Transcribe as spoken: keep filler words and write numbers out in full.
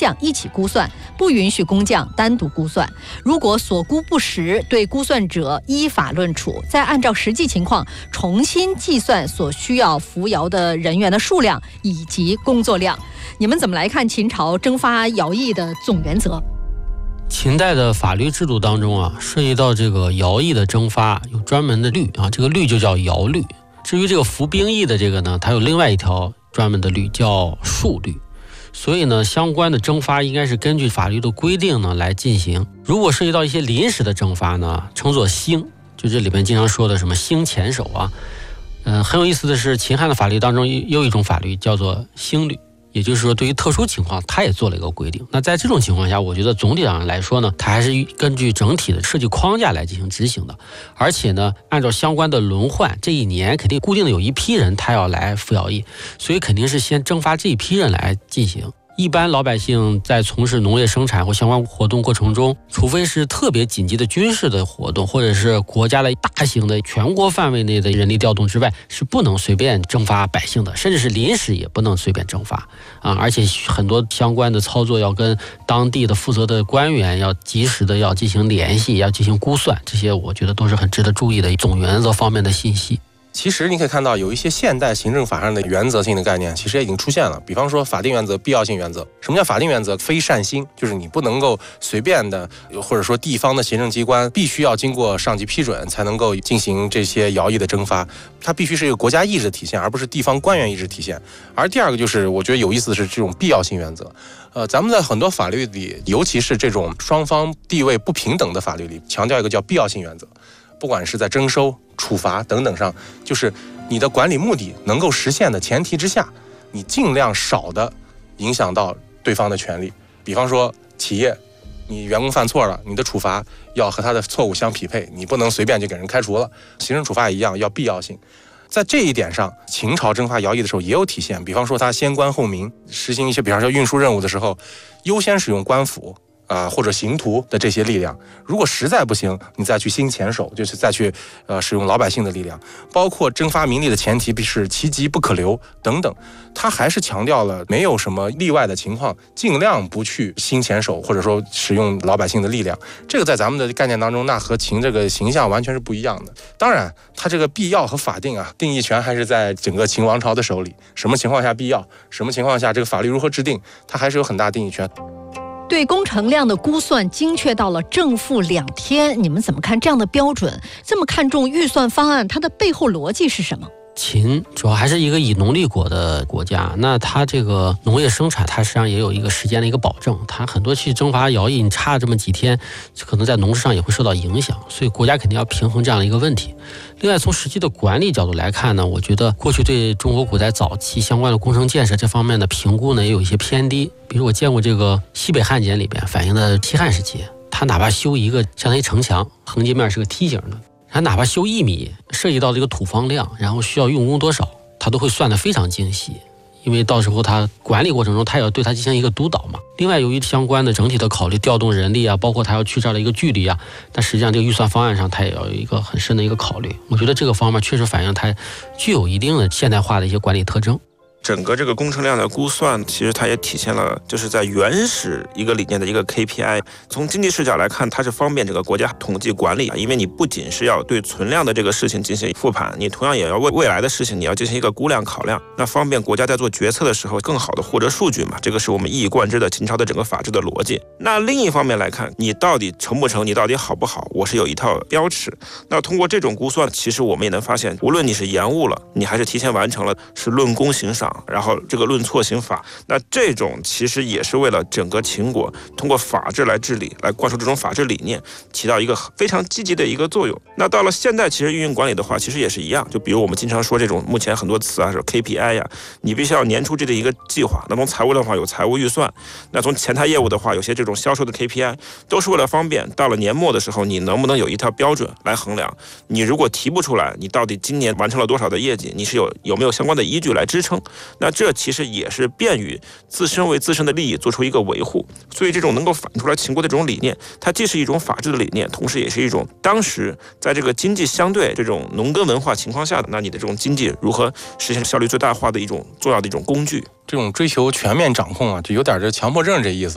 匠一起估算，不允许工匠单独估算。如果所估不实，对估算者依法论处，再按照实际情况重新计算所需要扶摇的人员的数量以及工作量。你们怎么来看秦朝征发徭役的总原则？ 秦代的法律制度当中啊，涉及到这个徭役的征发有专门的律啊，这个律就叫徭律。至于这个服兵役的这个呢，它有另外一条专门的律叫戍律。所以呢，相关的征发应该是根据法律的规定呢来进行。如果涉及到一些临时的征发呢，称作兴，就这里面经常说的什么兴前手啊。嗯、呃，很有意思的是，秦汉的法律当中也有一种法律叫做兴律。也就是说，对于特殊情况，它也做了一个规定。那在这种情况下，我觉得总体上来说呢，它还是根据整体的设计框架来进行执行的。而且呢，按照相关的轮换，这一年肯定固定的有一批人他要来服徭役，所以肯定是先征发这一批人来进行。一般老百姓在从事农业生产或相关活动过程中，除非是特别紧急的军事的活动，或者是国家的大型的全国范围内的人力调动之外，是不能随便征发百姓的，甚至是临时也不能随便征发啊！而且很多相关的操作要跟当地的负责的官员要及时的要进行联系，要进行估算，这些我觉得都是很值得注意的总原则方面的信息。 其实你可以看到，有一些现代行政法上的原则性的概念，其实也已经出现了。比方说法定原则、必要性原则。什么叫法定原则？非善心，就是你不能够随便的，或者说地方的行政机关必须要经过上级批准才能够进行这些徭役的征发，它必须是一个国家意志的体现，而不是地方官员意志体现。而第二个就是，我觉得有意思的是这种必要性原则。呃，咱们在很多法律里，尤其是这种双方地位不平等的法律里，强调一个叫必要性原则。不管是在征收、处罚等等上，就是你的管理目的能够实现的前提之下，你尽量少的影响到对方的权利。比方说企业，你员工犯错了，你的处罚要和他的错误相匹配，你不能随便就给人开除了。行政处罚也一样，要必要性。在这一点上，秦朝征发徭役的时候也有体现。比方说他先官后民，实行一些比方说运输任务的时候，优先使用官府啊、呃，或者刑徒的这些力量，如果实在不行，你再去兴前手，就是再去呃使用老百姓的力量，包括征发民力的前提是其急不可留等等，他还是强调了没有什么例外的情况，尽量不去兴前手，或者说使用老百姓的力量。这个在咱们的概念当中，那和秦这个形象完全是不一样的。当然，他这个必要和法定啊，定义权还是在整个秦王朝的手里。什么情况下必要，什么情况下这个法律如何制定，它还是有很大定义权。 对工程量的估算精确到了正负两天，你们怎么看这样的标准？这么看重预算方案，它的背后逻辑是什么？ 秦主要还是一个以农立国的国家，那它这个农业生产，它实际上也有一个时间的一个保证，它很多去征发徭役，你差这么几天，可能在农事上也会受到影响，所以国家肯定要平衡这样的一个问题。另外，从实际的管理角度来看呢，我觉得过去对中国古代早期相关的工程建设这方面的评估呢，也有一些偏低。比如我见过这个西北汉简里边反映的西汉时期，它哪怕修一个相当于城墙，横截面是个梯形的，它哪怕修一米，涉及到这个土方量，然后需要用工多少，它都会算得非常精细。因为到时候它管理过程中，它也要对它进行一个督导嘛。另外，由于相关的整体的考虑，调动人力啊，包括它要去这儿的一个距离啊，但实际上这个预算方案上，它也要有一个很深的一个考虑。我觉得这个方面确实反映它具有一定的现代化的一些管理特征。 整个这个工程量的估算，其实它也体现了就是在原始一个理念的一个 K P I。从经济视角来看，它是方便整个国家统计管理，因为你不仅是要对存量的这个事情进行复盘，你同样也要为未来的事情你要进行一个估量考量，那方便国家在做决策的时候更好的获得数据嘛。这个是我们一以贯之的秦朝的整个法治的逻辑。那另一方面来看，你到底成不成，你到底好不好，我是有一套标尺。那通过这种估算，其实我们也能发现，无论你是延误了，你还是提前完成了，是论功行赏，然后这个论错行法，那这种其实也是为了整个秦国通过法治来治理，来灌输这种法治理念，起到一个非常积极的一个作用。那到了现代，其实运营管理的话，其实也是一样。就比如我们经常说这种目前很多词啊，是 K P I 呀、啊，你必须要年初制的一个计划。那从财务的话有财务预算，那从前台业务的话，有些这种销售的 K P I， 都是为了方便到了年末的时候，你能不能有一套标准来衡量？你如果提不出来，你到底今年完成了多少的业绩，你是有有没有相关的依据来支撑？那这其实也是便于自身为自身的利益做出一个维护。所以这种能够反出来秦国的这种理念，它既是一种法治的理念，同时也是一种当时在这个经济相对这种农耕文化情况下的，那你的这种经济如何实现效率最大化的一种重要的一种工具。 这种追求全面掌控啊，就有点这强迫症这意思。